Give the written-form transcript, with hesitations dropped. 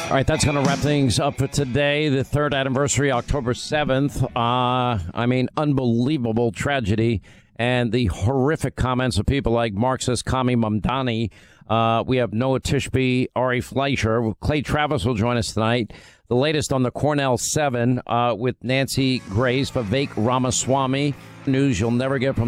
All right, that's going to wrap things up for today. The third anniversary, October 7th. Unbelievable tragedy and the horrific comments of people like Marxist Kami Mamdani. We have Noah Tishby, Ari Fleischer. Clay Travis will join us tonight. The latest on the Cornell 7 with Nancy Grace, Vivek Ramaswamy. News you'll never get from